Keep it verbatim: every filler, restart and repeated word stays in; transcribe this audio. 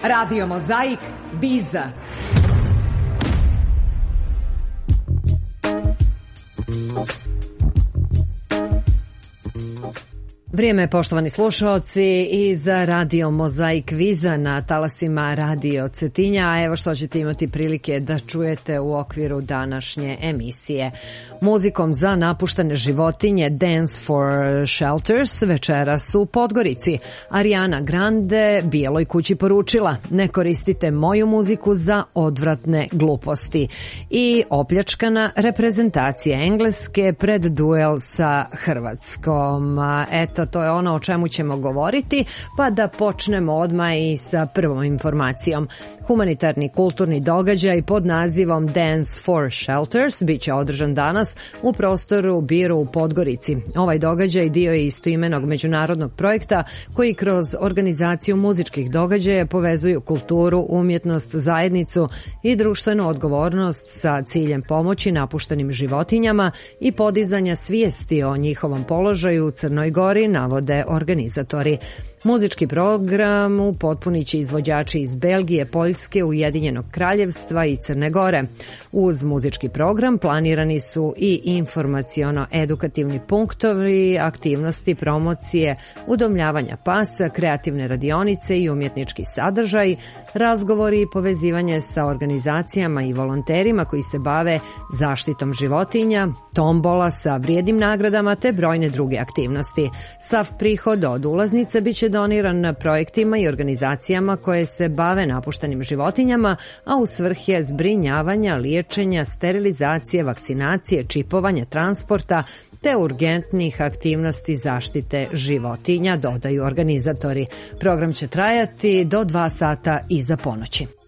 Radio Mozaik, Biza. Vrijeme, poštovani slušaoci, i za Radio Mozaik Viza na talasima Radio Cetinja, a evo što ćete imati prilike da čujete u okviru današnje emisije. Muzikom za napuštene životinje Dance for Shelters večeras u Podgorici. Ariana Grande Bijeloj kući poručila: ne koristite moju muziku za odvratne gluposti. I opljačkana reprezentacija Engleske pred duel sa Hrvatskom. Eto, to je ono o čemu ćemo govoriti, pa da počnemo odmah i sa prvom informacijom. Humanitarni kulturni događaj pod nazivom Dance for Shelters bit će održan danas u prostoru Biru u Podgorici. Ovaj događaj dio je istoimenog međunarodnog projekta koji kroz organizaciju muzičkih događaja povezuju kulturu, umjetnost, zajednicu i društvenu odgovornost sa ciljem pomoći napuštenim životinjama i podizanja svijesti o njihovom položaju u Crnoj Gori, navode organizatori. Muzički program upotpunit će izvođači iz Belgije, Poljske, Ujedinjenog Kraljevstva i Crne Gore. Uz muzički program planirani su i informaciono-edukativni punktovi, aktivnosti, promocije, udomljavanja pasa, kreativne radionice i umjetnički sadržaj, razgovori i povezivanje sa organizacijama i volonterima koji se bave zaštitom životinja, tombola sa vrijednim nagradama te brojne druge aktivnosti. Sav prihod od ulaznice bit će doniran projektima i organizacijama koje se bave napuštenim životinjama, a u svrhe zbrinjavanja, liječenja, sterilizacije, vakcinacije, čipovanja, transporta te urgentnih aktivnosti zaštite životinja, dodaju organizatori. Program će trajati do dva sata iza ponoći.